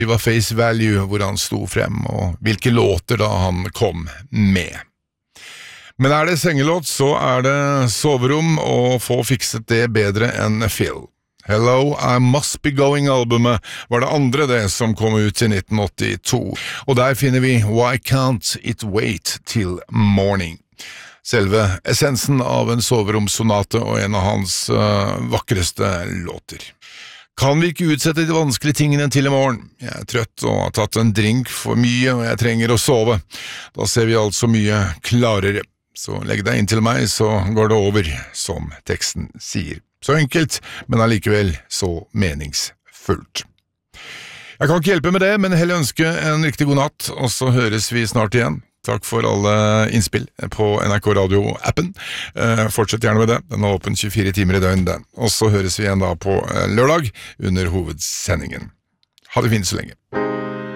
Det var Face Value hvor han sto frem, og hvilke låter da han kom med. Men det sengelåt, så det soverom, og få fikset det bedre enn Phil. Hello, I Must Be Going-albumet var det andre det som kom ut i 1982, og der finner vi Why Can't It Wait Till Morning. Selve essensen av en soveromssonate og en av hans vakreste låter. Kan vi ikke utsette de vanskelige tingene til i morgen? Jeg trøtt og har tatt en drink for mye, og jeg trenger å sove. Da ser vi altså mye klarere. Så legg deg inn til meg, så går det over, som teksten sier. Så enkelt, men allikevel så meningsfullt. Jeg kan ikke hjelpe med det, men heller ønske en riktig god natt, og så høres vi snart igjen. Takk for alle innspill på NRK Radio-appen. Fortsett gjerne med det, den er åpen 24 timer i døgnet. Og så høres vi igjen da på lørdag under hovedsendingen. Ha det fint så lenge.